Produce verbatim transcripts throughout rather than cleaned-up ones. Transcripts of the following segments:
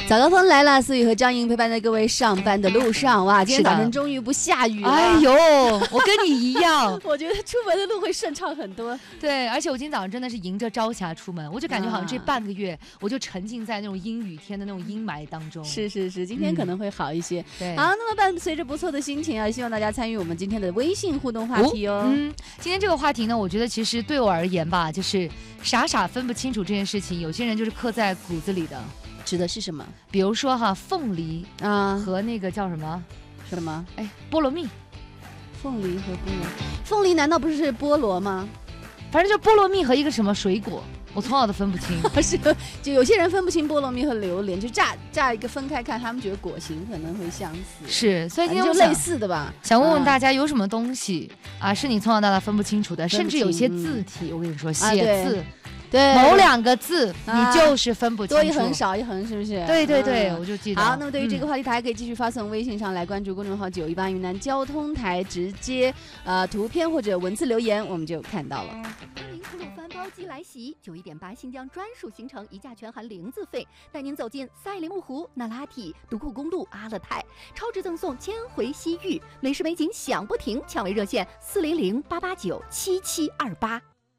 早高峰来了，思雨和张莹陪伴在各位上班的路上。哇，今天早晨终于不下雨了。 哎呦，我跟你一样， 我觉得出门的路会顺畅很多。 对，而且我今天早上真的是迎着朝霞出门，我就感觉好像这半个月我就沉浸在那种阴雨天的那种阴霾当中。 是是是，今天可能会好一些。嗯、 对， 好，那么伴随着不错的心情啊，希望大家参与我们今天的微信互动话题哦。哦嗯，今天这个话题呢，我觉得其实对我而言吧，就是傻傻分不清楚这件事情，有些人就是刻在骨子里的。 指的是什么？ 比如说哈，凤梨啊和那个叫什么什么？ 哎，菠萝蜜。 凤梨和菠萝，凤梨难道不是菠萝吗？ 反正就菠萝蜜和一个什么水果，我从小都分不清。 是，就有些人分不清菠萝蜜和榴莲，就乍乍一个分开看，他们觉得果型可能会相似。 是，所以今天就类似的吧。 想问问大家，有什么东西啊是你从小到大分不清楚的？甚至有些字体，我跟你说，写字。 对， 某两个字、啊、你就是分不清楚， 多一横少一横，是不是？ 对对对、嗯，我就记得。 好，那么对于这个话题，大家可以继续发送微信上来关注公众号九一八云南交通台，直接呃图片或者文字留言，我们就看到了。 欢迎吐鲁番包机来袭，九一点八新疆专属行程，一价全含零自费，带您走进赛里木湖、那拉提、独库公路、阿勒泰，超值赠送千回西域，美食美景享不停，抢位热线四零零八八九七七二八。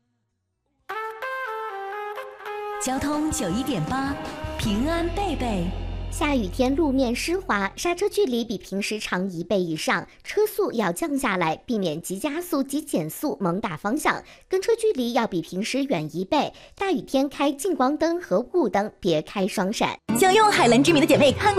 交通九一点八，平安贝贝。 下雨天路面湿滑，刹车距离比平时长一倍以上，车速要降下来，避免急加速、急减速、猛打方向。跟车距离要比平时远一倍。大雨天开近光灯和雾灯，别开双闪。 享用海蓝之谜的姐妹看过。